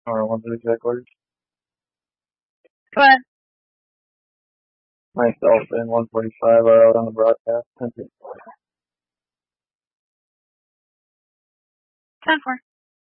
Or one of the exact orders. Go ahead. Myself and 145 are out on the broadcast. 10-4.